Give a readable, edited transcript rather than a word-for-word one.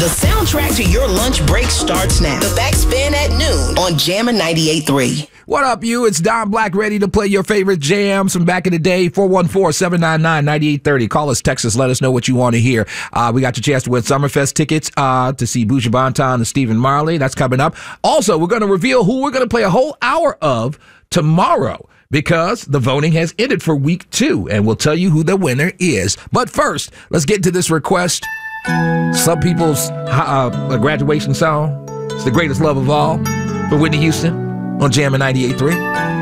The soundtrack to your lunch break starts now. The Backspin at noon on Jammin' 98.3. What up, you? It's Don Black, ready to play your favorite jams from back in the day. 414-799-9830. Call us, text us, let us know what you want to hear. We got your chance to win Summerfest tickets to see Buju Banton and Stephen Marley. That's coming up. Also, we're going to reveal who we're going to play a whole hour of tomorrow, because the voting has ended for week 2, and we'll tell you who the winner is. But first, let's get to this request. Some people's graduation song. It's The Greatest Love of All for Whitney Houston on Jammin' 98.3.